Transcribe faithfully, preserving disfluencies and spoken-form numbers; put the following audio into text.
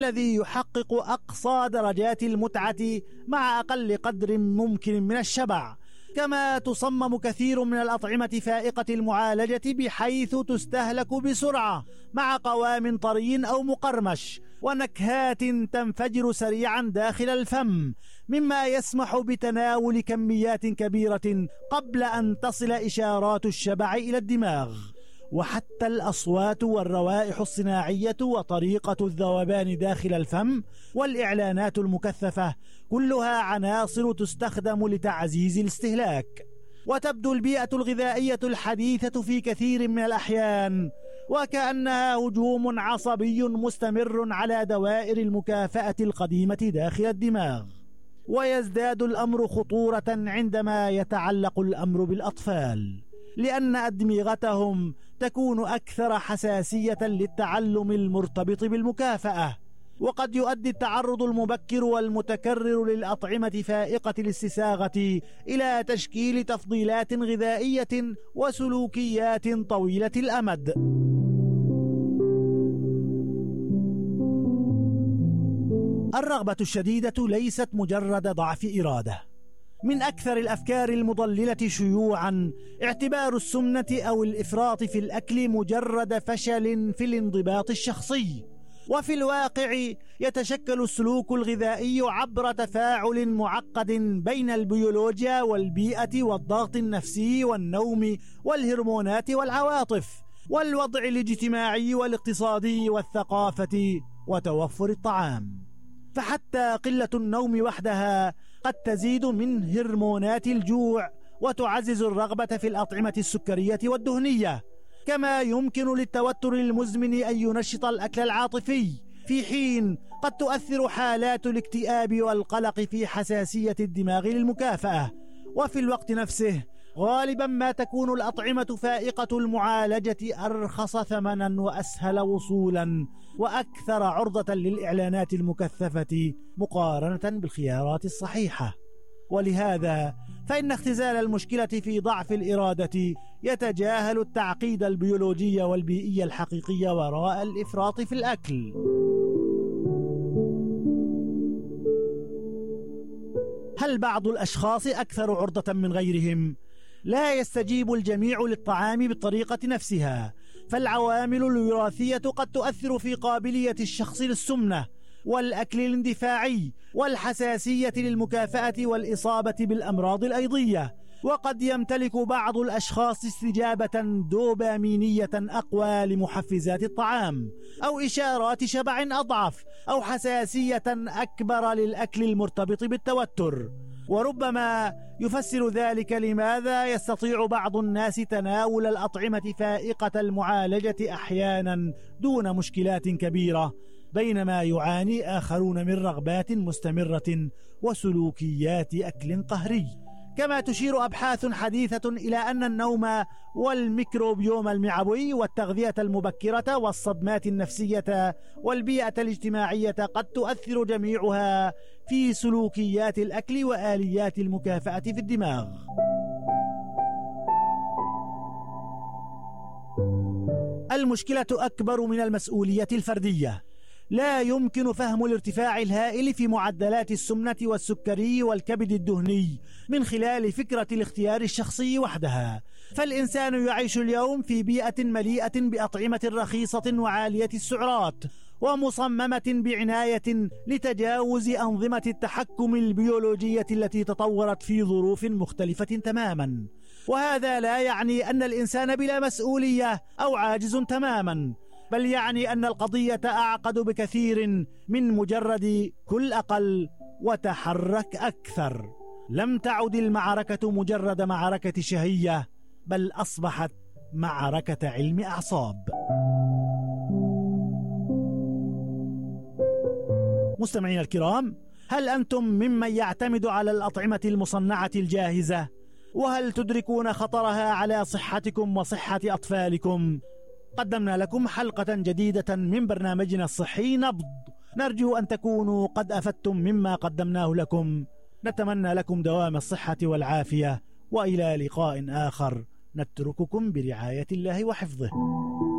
الذي يحقق أقصى درجات المتعة مع أقل قدر ممكن من الشبع. كما تصمم كثير من الأطعمة فائقة المعالجة بحيث تستهلك بسرعة مع قوام طري أو مقرمش ونكهات تنفجر سريعا داخل الفم، مما يسمح بتناول كميات كبيرة قبل أن تصل إشارات الشبع إلى الدماغ. وحتى الأصوات والروائح الصناعية وطريقة الذوبان داخل الفم والإعلانات المكثفة كلها عناصر تستخدم لتعزيز الاستهلاك. وتبدو البيئة الغذائية الحديثة في كثير من الأحيان وكأنها هجوم عصبي مستمر على دوائر المكافأة القديمة داخل الدماغ. ويزداد الأمر خطورة عندما يتعلق الأمر بالأطفال، لأن أدمغتهم تكون أكثر حساسية للتعلم المرتبط بالمكافأة، وقد يؤدي التعرض المبكر والمتكرر للأطعمة فائقة الاستساغة إلى تشكيل تفضيلات غذائية وسلوكيات طويلة الأمد. الرغبة الشديدة ليست مجرد ضعف إرادة. من أكثر الأفكار المضللة شيوعا اعتبار السمنة أو الإفراط في الأكل مجرد فشل في الانضباط الشخصي، وفي الواقع يتشكل السلوك الغذائي عبر تفاعل معقد بين البيولوجيا والبيئة والضغط النفسي والنوم والهرمونات والعواطف والوضع الاجتماعي والاقتصادي والثقافة وتوفر الطعام. فحتى قلة النوم وحدها قد تزيد من هرمونات الجوع وتعزز الرغبة في الأطعمة السكرية والدهنية. كما يمكن للتوتر المزمن أن ينشط الأكل العاطفي، في حين قد تؤثر حالات الاكتئاب والقلق في حساسية الدماغ للمكافأة. وفي الوقت نفسه غالبا ما تكون الأطعمة فائقة المعالجة أرخص ثمنا وأسهل وصولا وأكثر عرضة للإعلانات المكثفة مقارنة بالخيارات الصحيحة. ولهذا فإن اختزال المشكلة في ضعف الإرادة يتجاهل التعقيد البيولوجي والبيئي الحقيقي وراء الإفراط في الأكل. هل بعض الأشخاص أكثر عرضة من غيرهم؟ لا يستجيب الجميع للطعام بالطريقة نفسها، فالعوامل الوراثية قد تؤثر في قابلية الشخص للسمنة والأكل الاندفاعي والحساسية للمكافأة والإصابة بالأمراض الأيضية. وقد يمتلك بعض الأشخاص استجابة دوبامينية أقوى لمحفزات الطعام، أو إشارات شبع أضعف، أو حساسية أكبر للأكل المرتبط بالتوتر. وربما يفسر ذلك لماذا يستطيع بعض الناس تناول الأطعمة فائقة المعالجة أحيانا دون مشكلات كبيرة، بينما يعاني آخرون من رغبات مستمرة وسلوكيات أكل قهري. كما تشير أبحاث حديثة إلى أن النوم والميكروبيوم المعوي والتغذية المبكرة والصدمات النفسية والبيئة الاجتماعية قد تؤثر جميعها في سلوكيات الأكل وآليات المكافأة في الدماغ. المشكلة أكبر من المسؤولية الفردية. لا يمكن فهم الارتفاع الهائل في معدلات السمنة والسكري والكبد الدهني من خلال فكرة الاختيار الشخصي وحدها، فالإنسان يعيش اليوم في بيئة مليئة بأطعمة رخيصة وعالية السعرات ومصممة بعناية لتجاوز أنظمة التحكم البيولوجية التي تطورت في ظروف مختلفة تماما. وهذا لا يعني أن الإنسان بلا مسؤولية أو عاجز تماما، بل يعني أن القضية أعقد بكثير من مجرد كل أقل وتحرك أكثر. لم تعد المعركة مجرد معركة شهية، بل أصبحت معركة علم أعصاب. مستمعين الكرام، هل أنتم ممن يعتمد على الأطعمة المصنعة الجاهزة؟ وهل تدركون خطرها على صحتكم وصحة أطفالكم؟ قدمنا لكم حلقة جديدة من برنامجنا الصحي نبض، نرجو أن تكونوا قد أفدتم مما قدمناه لكم. نتمنى لكم دوام الصحة والعافية، وإلى لقاء آخر نترككم برعاية الله وحفظه.